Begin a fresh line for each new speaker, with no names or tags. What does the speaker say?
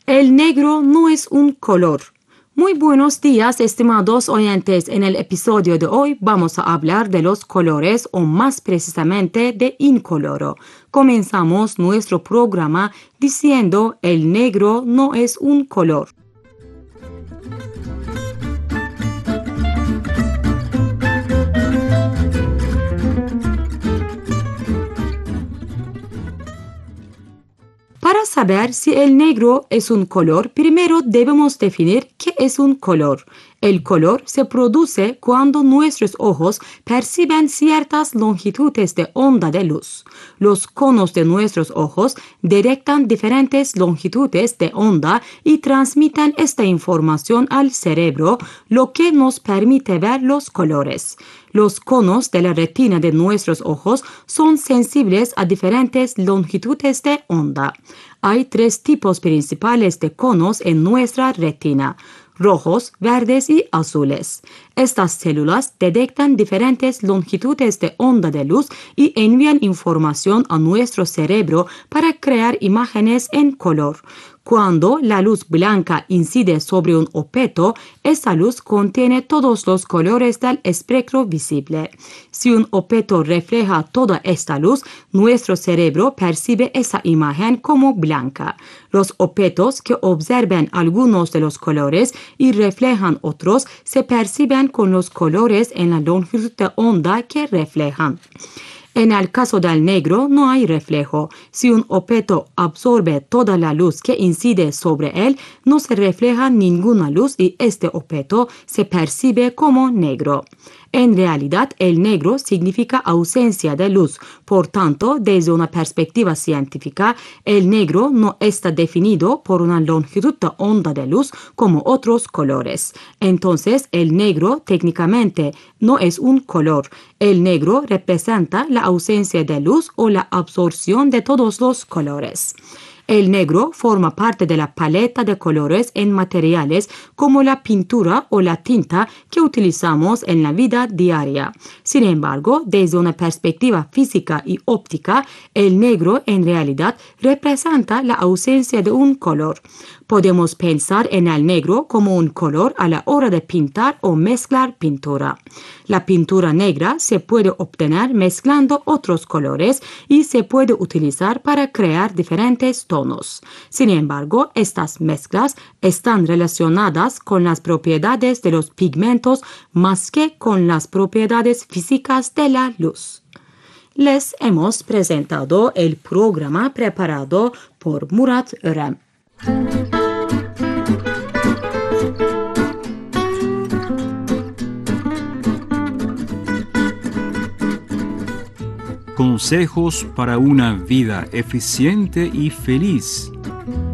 El negro no es un color. Muy buenos días, estimados oyentes. En el episodio de hoy vamos a hablar de los colores o más precisamente de incoloro. Comenzamos nuestro programa diciendo el negro no es un color. Para saber si el negro es un color, primero debemos definir qué es un color. El color se produce cuando nuestros ojos perciben ciertas longitudes de onda de luz. Los conos de nuestros ojos detectan diferentes longitudes de onda y transmiten esta información al cerebro, lo que nos permite ver los colores. Los conos de la retina de nuestros ojos son sensibles a diferentes longitudes de onda. Hay tres tipos principales de conos en nuestra retina: rojos, verdes y azules. Estas células detectan diferentes longitudes de onda de luz y envían información a nuestro cerebro para crear imágenes en color. Cuando la luz blanca incide sobre un objeto, esa luz contiene todos los colores del espectro visible. Si un objeto refleja toda esta luz, nuestro cerebro percibe esa imagen como blanca. Los objetos que observan algunos de los colores y reflejan otros se perciben con los colores en la longitud de onda que reflejan. En el caso del negro no hay reflejo. Si un objeto absorbe toda la luz que incide sobre él, no se refleja ninguna luz y este objeto se percibe como negro. En realidad, el negro significa ausencia de luz. Por tanto, desde una perspectiva científica, el negro no está definido por una longitud de onda de luz como otros colores. Entonces, el negro técnicamente no es un color. El negro representa la ausencia de luz o la absorción de todos los colores. El negro forma parte de la paleta de colores en materiales como la pintura o la tinta que utilizamos en la vida diaria. Sin embargo, desde una perspectiva física y óptica, el negro en realidad representa la ausencia de un color. Podemos pensar en el negro como un color a la hora de pintar o mezclar pintura. La pintura negra se puede obtener mezclando otros colores y se puede utilizar para crear diferentes tonos. Sin embargo, estas mezclas están relacionadas con las propiedades de los pigmentos más que con las propiedades físicas de la luz. Les hemos presentado el programa preparado por Murat Örem.
Consejos para una vida eficiente y feliz.